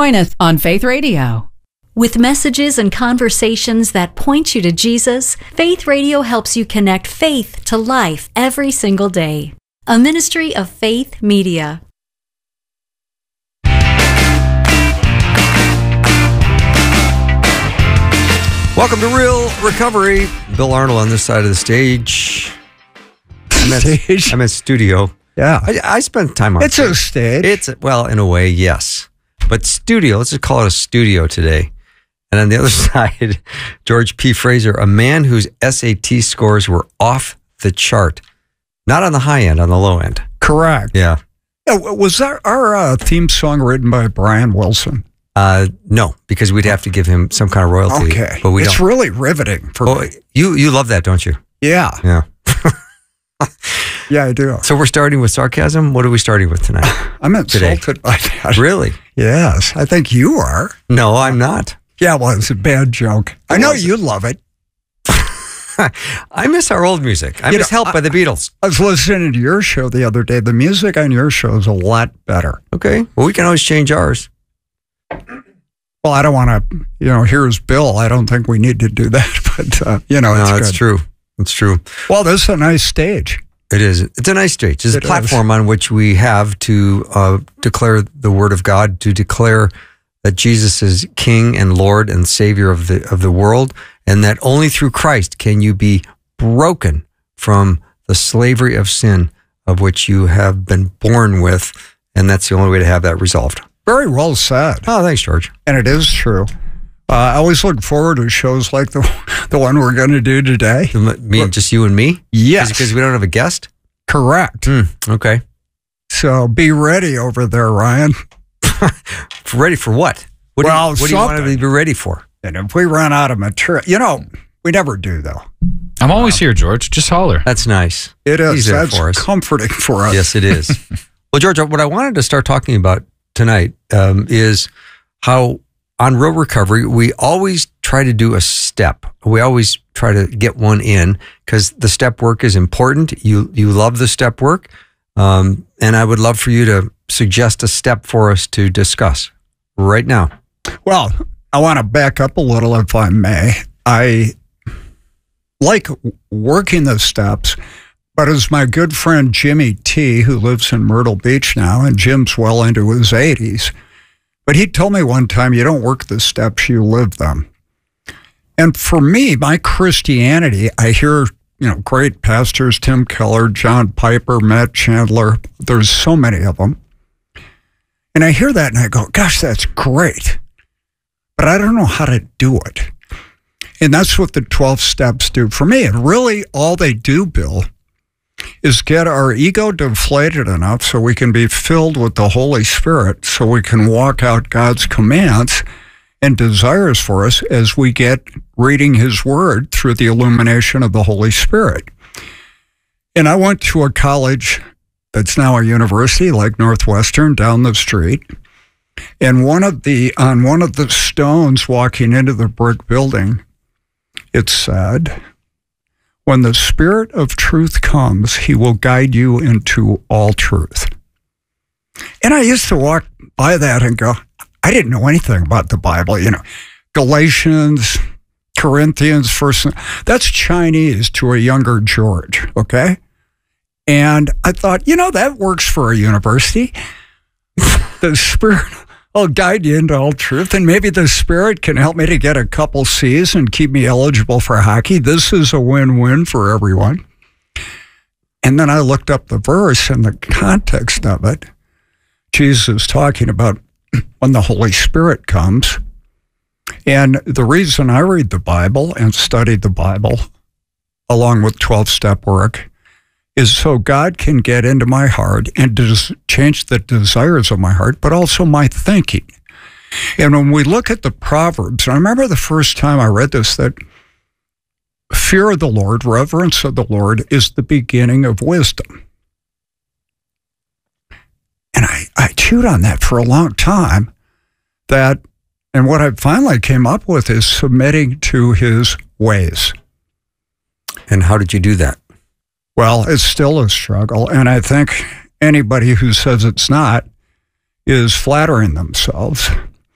joineth on Faith Radio. With messages and conversations that point you to Jesus, Faith Radio helps you connect faith to life every single day. A ministry of Faith Media. Welcome to Real Recovery. Bill Arnold on this side of the stage. I'm at studio. Yeah. I spent time on It's a stage. Well, in a way, yes. But studio, let's just call it a studio today. And on the other side, George P. Fraser, a man whose SAT scores were off the chart. Not on the high end, on the low end. Correct. Yeah. Was our theme song written by Brian Wilson? No, because we'd have to give him some kind of royalty. Okay. But it's really riveting for me. You love that, don't you? Yeah. Yeah. Yeah, I do. So we're starting with sarcasm? What are we starting with tonight? I'm insulted by that. Really? Yes. I think you are. No, I'm not. Yeah, well, it's a bad joke. I know you love it. I miss our old music. I miss Help by the Beatles. I was listening to your show the other day. The music on your show is a lot better. Okay. Well, we can always change ours. Well, I don't want to, here's Bill. I don't think we need to do that. But, it's true. It's true. Well, this is a nice stage. It is. It's a nice stage. It's a platform on which we have to declare the Word of God, to declare that Jesus is King and Lord and Savior of the world, and that only through Christ can you be broken from the slavery of sin of which you have been born with, and that's the only way to have that resolved. Very well said. Oh, thanks, George. And it is true. I always look forward to shows like the one we're going to do today. Just you and me? Yes. Because we don't have a guest? Correct. Okay. So be ready over there, Ryan. Ready for what? What do you want to be ready for? And if we run out of material, we never do, though. I'm always here, George. Just holler. That's nice. It is. That's for us. Comforting for us. Yes, it is. Well, George, what I wanted to start talking about tonight is how on Real Recovery, we always try to do a step. We always try to get one in because the step work is important. You love the step work. And I would love for you to suggest a step for us to discuss right now. Well, I want to back up a little, if I may. I like working the steps, but as my good friend Jimmy T., who lives in Myrtle Beach now, and Jim's well into his 80s, but he told me one time, you don't work the steps, you live them. And for me, my Christianity, I hear, great pastors, Tim Keller, John Piper, Matt Chandler, there's so many of them. And I hear that and I go, gosh, that's great. But I don't know how to do it. And that's what the 12 steps do for me. And really all they do, Bill, is get our ego deflated enough so we can be filled with the Holy Spirit, so we can walk out God's commands and desires for us as we get reading His Word through the illumination of the Holy Spirit. And I went to a college that's now a university, like Northwestern, down the street. And on one of the stones walking into the brick building, it said, when the Spirit of truth comes, He will guide you into all truth. And I used to walk by that and go, I didn't know anything about the Bible. Galatians, Corinthians, that's Chinese to a younger George, okay? And I thought, that works for a university. The Spirit will guide you into all truth, and maybe the Spirit can help me to get a couple C's and keep me eligible for hockey. This is a win-win for everyone. And then I looked up the verse and the context of it. Jesus is talking about when the Holy Spirit comes. And the reason I read the Bible and study the Bible, along with 12-step work, is so God can get into my heart and change the desires of my heart, but also my thinking. And when we look at the Proverbs, and I remember the first time I read this, that fear of the Lord, reverence of the Lord, is the beginning of wisdom. And I chewed on that for a long time, and what I finally came up with is submitting to His ways. And how did you do that? Well, it's still a struggle, and I think anybody who says it's not is flattering themselves.